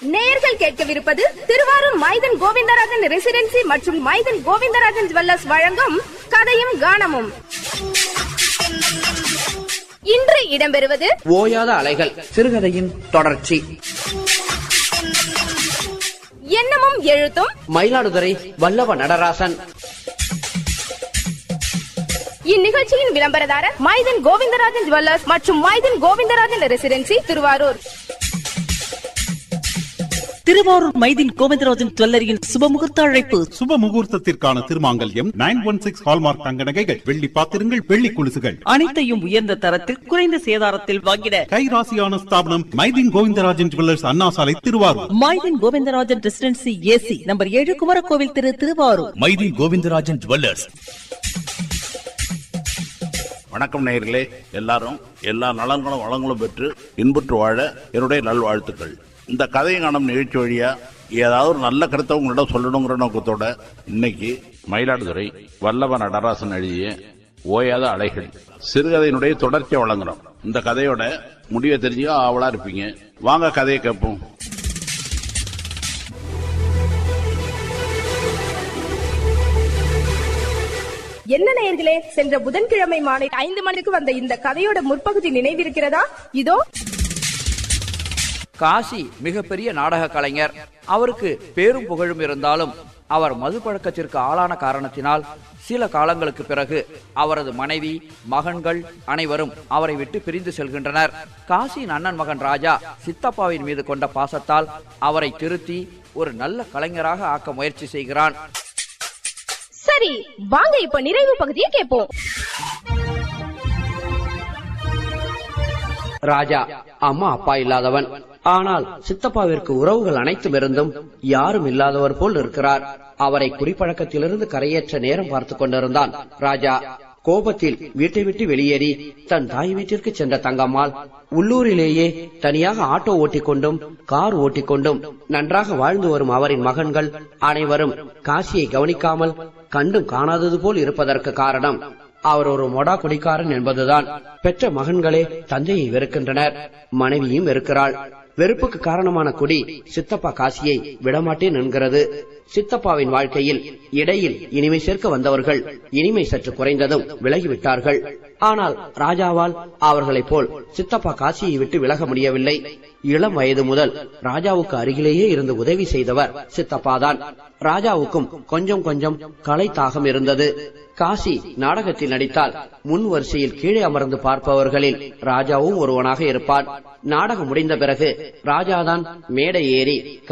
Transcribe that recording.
நேயர்கள் கேட்கவிருப்பது திருவாரூர் மைதன் கோவிந்தராஜன் ரெசிடென்சி மற்றும் மைதன் கோவிந்தராஜன் ஜுவல்லர்ஸ் வழங்கும் கதையும் கானமும். இன்று இடம்பெறுவது ஓயாத அலைகள் சிறுகதையின் தொடர்ச்சி. எண்ணமும் எழுத்தும் மயிலாடுதுறை வல்லவ நடராசன். இந்நிகழ்ச்சியின் விளம்பரதாரர் மைதன் கோவிந்தராஜன் ஜுவல்லர்ஸ் மற்றும் மைதன் கோவிந்தராஜன் ரெசிடென்சி திருவாரூர். திருவாரூர் மைதின் கோவிந்தராஜன் ஜுவல்லரியின் சுபமுகூர்த்த அழைப்பு. சுபமுகூர்த்தத்திற்கான திருமாங்கல்யம் 916 ஹால்மார்க் தங்க நகைகள், வெள்ளி பாத்திரங்கள், வெள்ளி கொலுசுகள் அனைத்தையும் உயர்ந்த தரத்தில் குறைந்த சேதாரத்தில் வாங்கிட கைராசியான ஸ்தாபனம் மைதின் கோவிந்தராஜன் ஜுவல்லர்ஸ், அண்ணா சாலை, Thiruvarur. Mydeen Govindarajan residency AC number 7, Kumarakovil திரு, திருவாரூர். மைதின் கோவிந்தராஜன் ஜுவல்லர்ஸ். வணக்கம் நேயர்களே, எல்லாரும் எல்லா நலன்களும் வளங்களும் பெற்று இன்புற்று வாழ என்னுடைய நல்வாழ்த்துக்கள். இந்த கதையை காணும் நிகழ்ச்சி வழியா ஏதாவது ஒரு நல்ல கருத்தை உங்களிடம் சொல்லணுங்கிற நோக்கத்தோட இன்னைக்கு மயிலாடுதுறை வல்லவ நடராசன் எழுதிய ஓயாத அலைகள் சிறுகதையினுடைய தொடர்ச்சியை வழங்குறோம். இந்த கதையோட முடிவை தெரிஞ்சுக்க ஆவலா இருப்பீங்க. வாங்க கதையை கேட்போம். என்ன நேயர்களே, சென்ற புதன்கிழமை மாலை 5 மணிக்கு வந்த இந்த கதையோட முற்பகுதி நினைவிருக்கிறதா? இதோ. காசி மிகப்பெரிய நாடக கலைஞர். அவருக்கு பேரும் புகழும் இருந்தாலும் அவர் மது பழக்கத்திற்கு ஆளான காரணத்தினால் சில காலங்களுக்கு பிறகு அவரது மனைவி, மகன்கள் அனைவரும் அவரை விட்டு பிரிந்து செல்கின்றனர். காசியின் அண்ணன் மகன் ராஜா சித்தப்பாவின் மீது கொண்ட பாசத்தால் அவரை திருத்தி ஒரு நல்ல கலைஞராக ஆக்க முயற்சி செய்கிறான். சரி, வாங்க இப்ப நிறைவு பகுதியை கேட்போம். ராஜா அம்மா அப்பா இல்லாதவன். ஆனால் சித்தப்பாவிற்கு உறவுகள் அனைத்தும் இருந்தும் யாரும் இல்லாதவர் போல் இருக்கிறார். அவரை குடிப்பழக்கத்திலிருந்து கரையேற்ற நேரம் பார்த்து கொண்டிருந்தான் ராஜா. கோபத்தில் வீட்டை விட்டு வெளியேறி தன் தாய் வீட்டிற்கு சென்ற தங்கம்மாள் உள்ளூரிலேயே தனியாக ஆட்டோ ஓட்டிக்கொண்டும் கார் ஓட்டிக்கொண்டும் நன்றாக வாழ்ந்து வரும் அவரின் மகன்கள் அனைவரும் காசியை கவனிக்காமல் கண்டும் காணாதது போல் இருப்பதற்கு காரணம் அவர் ஒரு மொடா குடிக்காரன் என்பதுதான். பெற்ற மகன்களே தந்தையை வெறுக்கின்றனர், மனைவியும் வெறுக்கிறாள். வெறுப்புக்கு காரணமான குடி சித்தப்பா காசியை விடமாட்டேன் என்கிறது. சித்தப்பாவின் வாழ்க்கையில் இடையில் இனிமை சேர்க்க வந்தவர்கள் இனிமை சற்று குறைந்ததும் விலகிவிட்டார்கள். ஆனால் ராஜாவால் அவர்களைப் போல் சித்தப்பா காசியை விட்டு விலக முடியவில்லை. இளம் வயது முதல் ராஜாவுக்கு அருகிலேயே இருந்து உதவி செய்தவர் சித்தப்பாதான். ராஜாவுக்கும் கொஞ்சம் கொஞ்சம் கலை தாகம் இருந்தது. காசி நாடகத்தில் நடித்தால் முன் வரிசையில் கீழே அமர்ந்து பார்ப்பவர்களில் ராஜாவும் ஒருவனாக இருப்பான். நாடகம் முடிந்த பிறகு ராஜாதான் மேடை ஏறி